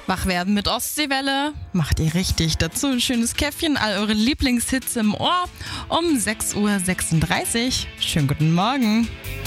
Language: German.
Wach werden mit Ostseewelle. Macht ihr richtig. Dazu ein schönes Käffchen, all eure Lieblingshits im Ohr um 6.36 Uhr. Schönen guten Morgen.